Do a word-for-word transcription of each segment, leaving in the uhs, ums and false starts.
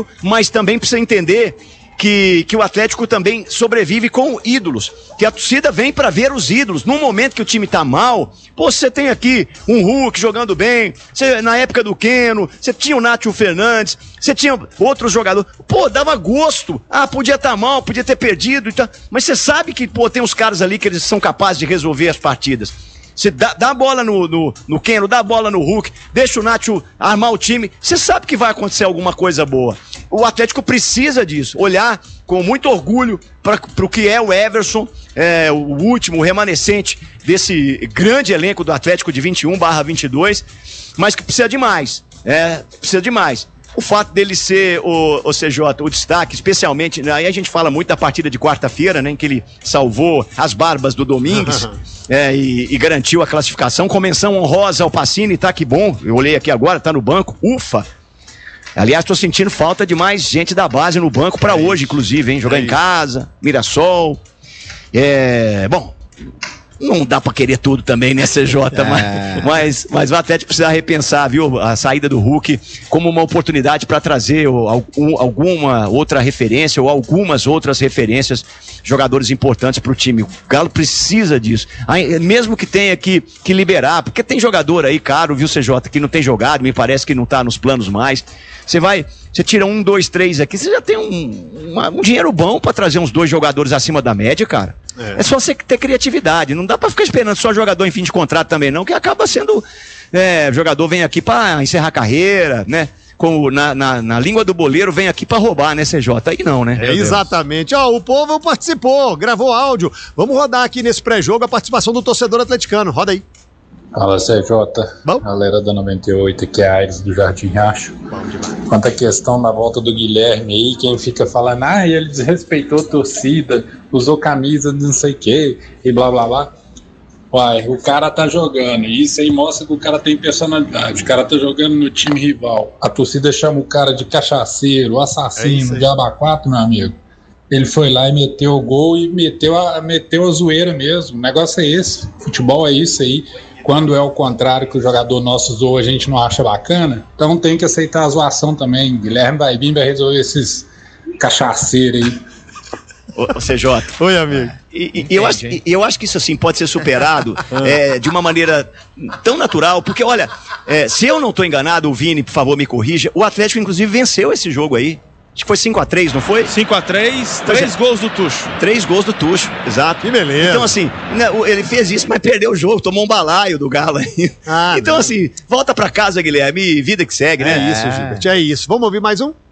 orgulho, mas também precisa entender que, que o Atlético também sobrevive com ídolos, que a torcida vem pra ver os ídolos. Num momento que o time tá mal, pô, você tem aqui um Hulk jogando bem, você, na época do Keno, você tinha o Nátio Fernandes, você tinha outros jogadores, pô, dava gosto. Ah, podia estar tá mal, podia ter perdido e tal, mas você sabe que, pô, tem uns caras ali que eles são capazes de resolver as partidas. Você dá, dá a bola no, no, no Keno, dá a bola no Hulk, deixa o Nacho armar o time, você sabe que vai acontecer alguma coisa boa. O Atlético precisa disso, olhar com muito orgulho para o que é o Everson, é, o último, o remanescente desse grande elenco do Atlético de vinte e um barra vinte e dois, mas que precisa de mais, é, precisa de mais. O fato dele ser o, o C J, o destaque, especialmente, aí a gente fala muito da partida de quarta-feira, né, em que ele salvou as barbas do Domingues é, e, e garantiu a classificação, com menção honrosa ao Pacini, tá, que bom, eu olhei aqui agora, tá no banco, ufa. Aliás, tô sentindo falta de mais gente da base no banco pra é hoje, isso. inclusive, hein, jogar é em casa, Mirassol, é, bom... Não dá pra querer tudo também, né, C J? É. Mas, mas, mas o Atlético precisa repensar, viu? A saída do Hulk como uma oportunidade para trazer algum, alguma outra referência ou algumas outras referências, jogadores importantes pro time. O Galo precisa disso. Aí, mesmo que tenha que, que liberar, porque tem jogador aí caro, viu, C J, que não tem jogado, me parece que não tá nos planos mais. Você vai, você tira um, dois, três aqui, você já tem um, uma, um dinheiro bom pra trazer uns dois jogadores acima da média, cara. É, é só você ter criatividade, não dá pra ficar esperando só jogador em fim de contrato também não, que acaba sendo, é, jogador vem aqui pra encerrar a carreira, né? Como na, na, na língua do boleiro, vem aqui pra roubar, né, C J? Aí não, né? É, exatamente. Ó, o povo participou, gravou áudio. Vamos rodar aqui nesse pré-jogo a participação do torcedor atleticano. Roda aí. Fala, C J. Bom? Galera da noventa e oito, que é a Aires do Jardim Racho. Quanto à questão da volta do Guilherme aí, quem fica falando, ah, ele desrespeitou a torcida, usou camisa de não sei o que, e blá blá blá. Uai, o cara tá jogando, e isso aí mostra que o cara tem personalidade. O cara tá jogando no time rival. A torcida chama o cara de cachaceiro, assassino, é de abaquato, meu amigo. Ele foi lá e meteu o gol e meteu a, meteu a zoeira mesmo. O negócio é esse. Futebol é isso aí. Quando é o contrário, que o jogador nosso zoa, a gente não acha bacana, então tem que aceitar a zoação também. Guilherme vai vir, vai resolver esses cachaceiros aí. Ô, C J. Oi, amigo. E, e eu, acho, e eu acho que isso assim pode ser superado é, de uma maneira tão natural, porque olha, é, se eu não estou enganado, o Vini, por favor, me corrija, o Atlético inclusive venceu esse jogo aí. Acho que foi cinco a três, não foi? cinco a três, três gols do Tuxo. Três gols do Tuxo, exato. Que beleza. Então, assim, ele fez isso, mas perdeu o jogo, tomou um balaio do Galo aí. Ah, então, não. assim, volta pra casa, Guilherme, vida que segue, né? É isso, Gilberto, é isso. Vamos ouvir mais um?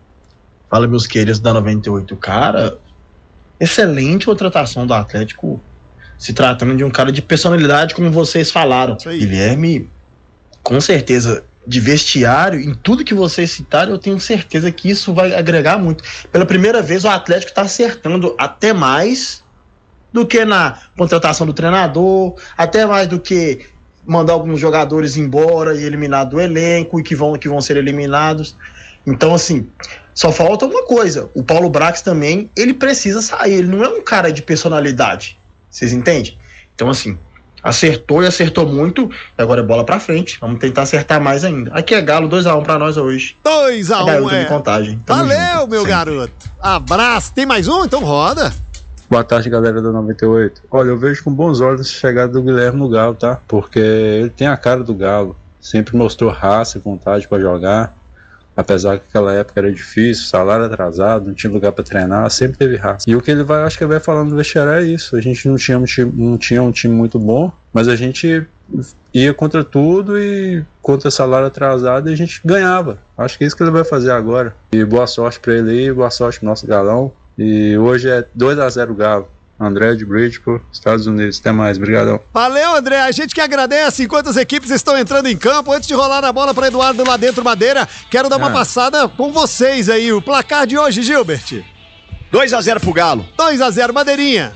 Fala, meus queridos da noventa e oito. Cara, excelente contratação do Atlético, se tratando de um cara de personalidade, como vocês falaram. Guilherme, com certeza... de vestiário, em tudo que vocês citaram, eu tenho certeza que isso vai agregar muito. Pela primeira vez, o Atlético está acertando até mais do que na contratação do treinador, até mais do que mandar alguns jogadores embora e eliminar do elenco e que vão, que vão ser eliminados. Então, assim, só falta uma coisa. O Paulo Brax também, ele precisa sair. Ele não é um cara de personalidade. Vocês entendem? Então, assim, acertou e acertou muito, e agora é bola pra frente. Vamos tentar acertar mais ainda. Aqui é Galo, dois a um pra nós hoje. dois a um, é. Contagem. Tamo Valeu, junto, meu sempre. garoto. Abraço. Tem mais um? Então roda. Boa tarde, galera da noventa e oito. Olha, eu vejo com bons olhos a chegada do Guilherme no Galo, tá? Porque ele tem a cara do Galo. Sempre mostrou raça e vontade pra jogar. Apesar que aquela época era difícil, salário atrasado, não tinha lugar pra treinar, sempre teve raça. E o que ele vai, acho que ele vai falando no vestiário é isso. A gente não tinha, um time, não tinha um time muito bom, mas a gente ia contra tudo e contra salário atrasado e a gente ganhava. Acho que é isso que ele vai fazer agora. E boa sorte pra ele aí, boa sorte pro nosso Galão. E hoje é dois a zero Galo. André de Bridgeport, Estados Unidos. Até mais, brigadão. Valeu, André. A gente que agradece enquanto as equipes estão entrando em campo. Antes de rolar a bola para Eduardo lá dentro, Madeira, quero dar uma ah. passada com vocês aí. O placar de hoje, Gilbert. dois a zero pro Galo. dois a zero, Madeirinha.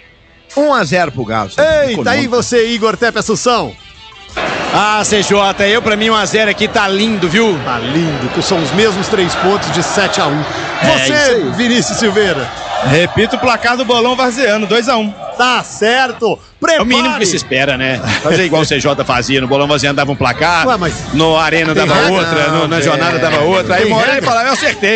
um a zero pro Galo. Eita, aí você, Igor Tepe Assunção. Ah, C J, eu pra mim um a zero aqui tá lindo, viu? Tá lindo, que são os mesmos três pontos de sete a um. Você, é Vinícius Silveira. Repito o placar do bolão varzeano, dois a um. Tá certo. Prepare. É o mínimo que se espera, né? Fazer igual o C J fazia, no bolão varzeano dava um placar, Ué, mas no Arena dava regra, outra, no, na não, jornada é, dava outra, aí uma hora ele falava, eu acertei.